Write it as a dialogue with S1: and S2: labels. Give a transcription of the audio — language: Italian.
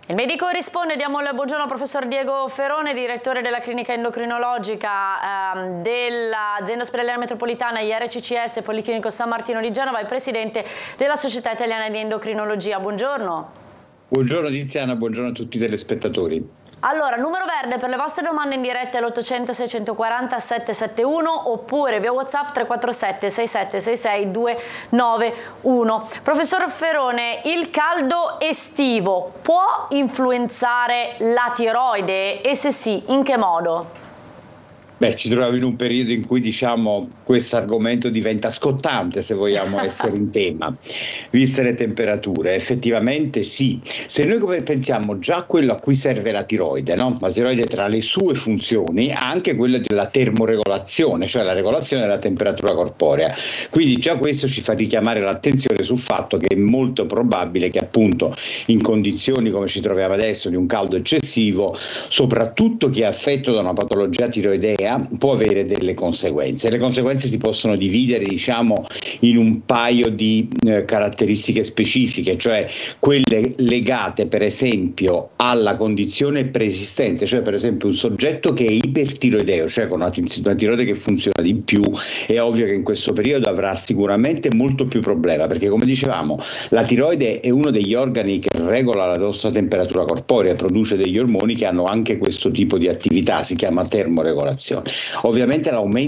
S1: Il medico risponde, diamo il buongiorno al professor Diego Ferone, direttore della clinica endocrinologica dell'Azienda Ospedaliera Metropolitana IRCCS Policlinico San Martino di Genova e presidente della Società Italiana di Endocrinologia. Buongiorno.
S2: Buongiorno Tiziana, buongiorno a tutti i telespettatori.
S1: Allora, numero verde per le vostre domande in diretta è l'800 640 771 oppure via WhatsApp 347 6766 291. Professor Ferone, il caldo estivo può influenzare la tiroide e se sì, in che modo?
S2: Beh, ci troviamo in un periodo in cui questo argomento diventa scottante, se vogliamo essere in tema, viste le temperature. Effettivamente sì, se noi pensiamo già a quello a cui serve la tiroide, no? La tiroide tra le sue funzioni ha anche quella della termoregolazione, cioè la regolazione della temperatura corporea. Quindi già questo ci fa richiamare l'attenzione sul fatto che è molto probabile che appunto in condizioni come ci troviamo adesso di un caldo eccessivo, soprattutto chi è affetto da una patologia tiroidea può avere delle conseguenze. Le conseguenze si possono dividere in un paio di caratteristiche specifiche, cioè quelle legate per esempio alla condizione preesistente, cioè per esempio un soggetto che è ipertiroideo, cioè con una tiroide che funziona di più, è ovvio che in questo periodo avrà sicuramente molto più problema, perché come dicevamo la tiroide è uno degli organi che regola la nostra temperatura corporea, produce degli ormoni che hanno anche questo tipo di attività, si chiama termoregolazione. Ovviamente l'aumento